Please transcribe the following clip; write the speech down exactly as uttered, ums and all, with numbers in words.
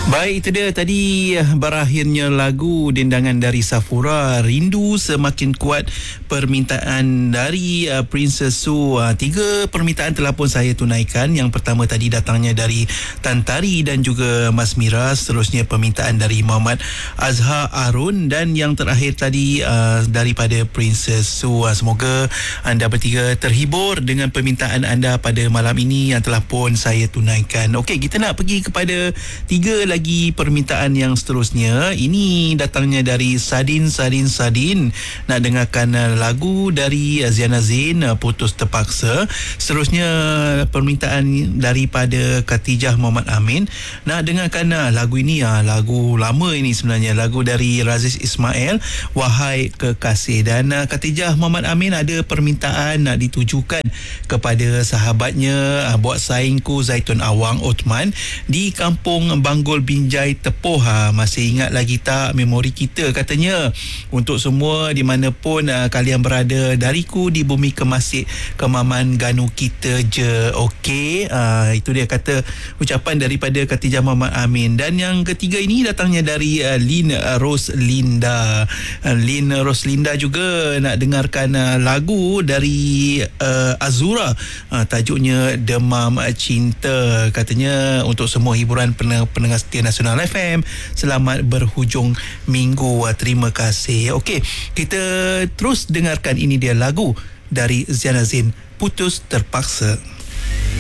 Baik, itu dia tadi berakhirnya lagu dendangan dari Safura, Rindu Semakin Kuat, permintaan dari uh, Princess Su. Uh, tiga permintaan telah pun saya tunaikan. Yang pertama tadi datangnya dari Tan Tari dan juga Mas Mira. Seterusnya permintaan dari Muhammad Azhar Arun, dan yang terakhir tadi uh, daripada Princess Su. Uh, semoga anda bertiga terhibur dengan permintaan anda pada malam ini yang telah pun saya tunaikan. Okey, kita nak pergi kepada tiga lagi permintaan yang seterusnya. Ini datangnya dari Sadin Sadin Sadin, nak dengarkan uh, lagu dari uh, Ziana Zain, uh, Putus Terpaksa. Seterusnya permintaan daripada Khatijah Muhammad Amin, nak dengarkan uh, lagu ini, uh, lagu lama ini sebenarnya, lagu dari Raziz Ismail, Wahai Kekasih. Dan uh, Khatijah Muhammad Amin ada permintaan nak ditujukan kepada sahabatnya, uh, buat saingku Zaitun Awang Othman di kampung Banggol Binjai Tepoh. Ha, masih ingat lagi tak memori kita, katanya, untuk semua di mana pun uh, kalian berada, dariku di bumi kemasik kemaman ganu kita je. Okey, uh, itu dia kata ucapan daripada Khatijah Muhammad Amin. Dan yang ketiga ini datangnya dari uh, Lin Roslinda. uh, Lin Roslinda juga nak dengarkan uh, lagu dari uh, Azura, uh, tajuknya Demam Cinta. Katanya untuk semua hiburan pendengar setia Nasional F M, selamat berhujung minggu. Terima kasih. Okey, kita terus dengarkan, ini dia lagu dari Ziana Zain, Putus Terpaksa.